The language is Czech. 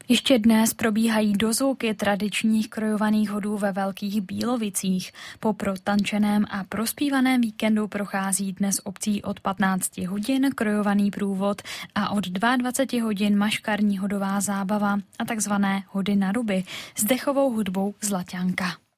Ještě dnes probíhají dozvuky tradičních krojovaných hodů ve Velkých Bílovicích. Po protančeném a prospívaném víkendu prochází dnes obcí od 15 hodin krojovaný průvod a od 22 hodin maškarní hodová zábava a takzvané hody na ruby s dechovou hudbou Zlaťanka.